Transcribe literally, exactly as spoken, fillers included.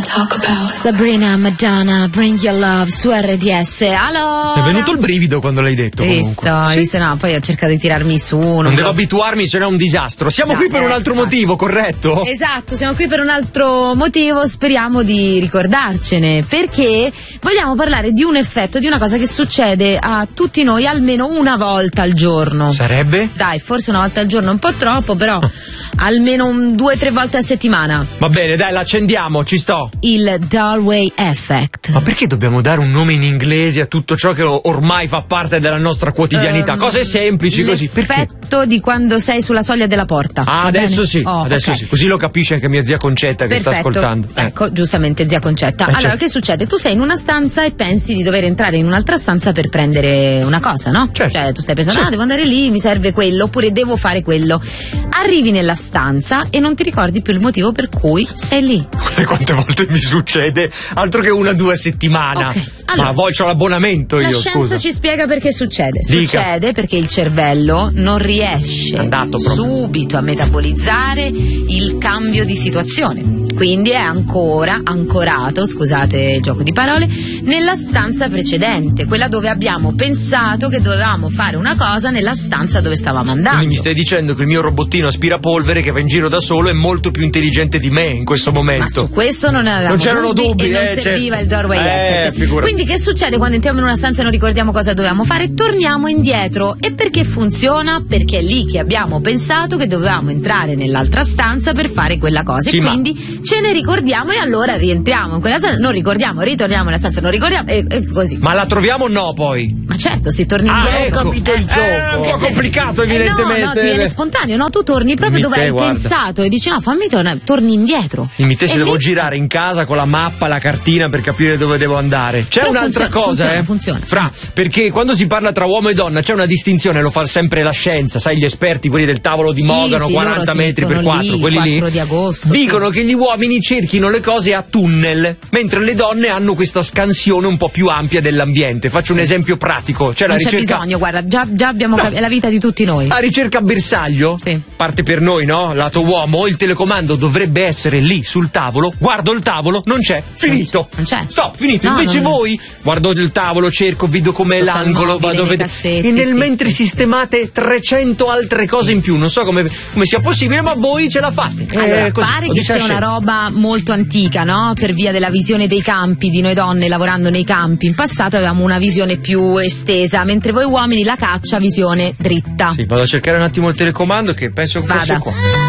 talk about. Sabrina Madonna, Bring Your Love su R D S. Allora, è venuto il brivido quando l'hai detto. Visto, comunque. visto, sì. No, poi ho cercato di tirarmi su. Non, non devo lo... abituarmi, se no è un disastro. Siamo no, qui per eh, un altro no. motivo, corretto? Esatto, siamo qui per un altro motivo, speriamo di ricordarcene, perché vogliamo parlare di un effetto, di una cosa che succede a tutti noi almeno una volta al giorno. Sarebbe? Dai, forse una volta al giorno è un po' troppo, però almeno un, due o tre volte a settimana. Va bene, dai, l'accendiamo, ci sto. Il Darwin Effect. Ma perché dobbiamo dare un nome in inglese a tutto ciò che ormai fa parte della nostra quotidianità? Um, Cose semplici così, perché? L'effetto di quando sei sulla soglia della porta. Ah, adesso bene? sì, oh, adesso okay. sì, così lo capisce anche mia zia Concetta che Perfetto. sta ascoltando. Eh. Ecco, giustamente zia Concetta. Eh, allora, certo. che succede? Tu sei in una stanza e pensi di dover entrare in un'altra stanza per prendere una cosa, no? Certo. Cioè, tu stai pensando, Certo. ah, devo andare lì, mi serve quello, oppure devo fare quello. Arrivi nella stanza e non ti ricordi più il motivo per cui sei lì. Quante volte mi succede? Altro che una o due settimane. Okay. Allora, ma poi c'ho l'abbonamento la io, scienza scusa. ci spiega perché succede. Dica. Succede perché il cervello non riesce Andato subito a metabolizzare il cambio di situazione. Quindi è ancora ancorato, scusate il gioco di parole, nella stanza precedente, quella dove abbiamo pensato che dovevamo fare una cosa nella stanza dove stavamo andando. Quindi mi stai dicendo che il mio robottino aspirapolvere che va in giro da solo è molto più intelligente di me in questo momento. Ma su questo non avevamo non c'erano dubbi, dubbi e non eh, serviva certo. il doorway eh, effect. Figurati. Quindi che succede quando entriamo in una stanza e non ricordiamo cosa dovevamo fare? Torniamo indietro. E perché funziona? Perché è lì che abbiamo pensato che dovevamo entrare nell'altra stanza per fare quella cosa, sì, e ma... quindi ce ne ricordiamo e allora rientriamo in quella stanza, non ricordiamo, ritorniamo nella stanza, non ricordiamo e, e così. Ma la troviamo o no poi? Ma certo, se torni ah, indietro, ecco. capito il eh, gioco. È un po' complicato, evidentemente. Eh no, no, ti viene spontaneo, no? Tu torni proprio Mi dove te, hai guarda. pensato e dici no, fammi tornare, torni indietro. In te se e devo lì... girare in casa con la mappa, la cartina per capire dove devo andare. C'è Però un'altra funziona, cosa, funziona, eh? funziona. Fra, perché quando si parla tra uomo e donna c'è una distinzione, lo fa sempre la scienza, sai, gli esperti, quelli del tavolo di Sì, Mogano, sì, quaranta metri per lì, quattro, quelli quattro lì di agosto, dicono sì. che gli uomini cerchino le cose a tunnel, mentre le donne hanno questa scansione un po' più ampia dell'ambiente. Faccio un esempio pratico. C'è non la c'è ricerca... bisogno, guarda, già, già abbiamo No. cap- è la vita di tutti noi. La ricerca a bersaglio Sì. parte per noi, no? Lato uomo, il telecomando dovrebbe essere lì sul tavolo, guardo il tavolo, non c'è, finito. Non c'è. Stop, finito. No, Invece non... voi, guardo il tavolo, cerco, vedo com'è Sotto al l'angolo, mobile, vado a nei vedere. cassetti, E nel sì, mentre sì. sistemate trecento altre cose in più, non so come, come sia possibile, ma voi ce la fate. Allora, Eh, così, pare lo che dice sia la una scienza. roba molto antica, no? Per via della visione dei campi, di noi donne lavorando nei campi. In passato avevamo una visione più estesa, mentre voi uomini la caccia, visione dritta. Sì, vado a cercare un attimo il telecomando che penso che fosse Vada. qua.